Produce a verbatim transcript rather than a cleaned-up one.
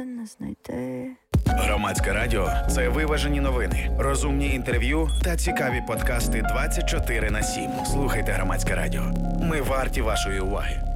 ти не знайти. Громадське радіо – це виважені новини, розумні інтерв'ю та цікаві подкасти двадцять чотири на сім. Слухайте Громадське радіо. Ми варті вашої уваги.